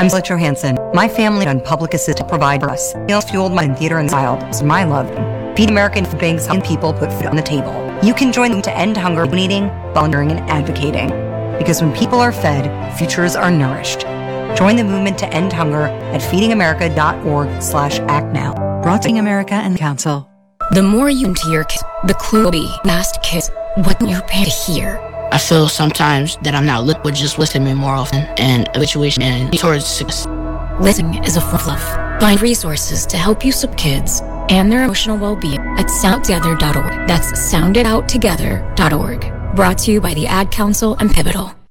I'm Scarlett Johansson. My family on public assistance to provide for us. Meals fueled my theater and style is my love. Feed American food banks and people put food on the table. You can join them to end hunger, donating, volunteering, and advocating. Because when people are fed, futures are nourished. Join the movement to end hunger at feedingamerica.org/act now. Brought to America and the Council. The more you into your kids, the clue will be ask kids what you're paying to hear. I feel sometimes that I'm not would just listen to me more often and habituation and towards success. Listening is a form of love. Find resources to help you support kids and their emotional well-being at soundtogether.org. That's sounditouttogether.org. Brought to you by the Ad Council and Pivotal.